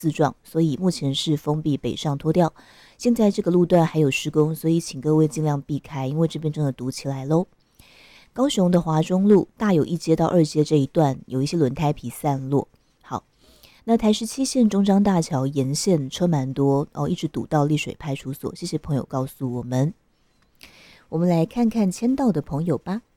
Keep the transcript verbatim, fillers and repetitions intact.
自撞，所以目前是封闭北上脱掉。现在这个路段还有施工，所以请各位尽量避开，因为这边真的堵起来喽。高雄的华中路大有一街到二街这一段有一些轮胎皮散落。好，那台十七线中彰大桥沿线车蛮多哦，一直堵到丽水派出所。谢谢朋友告诉我们。我们来看看签到的朋友吧。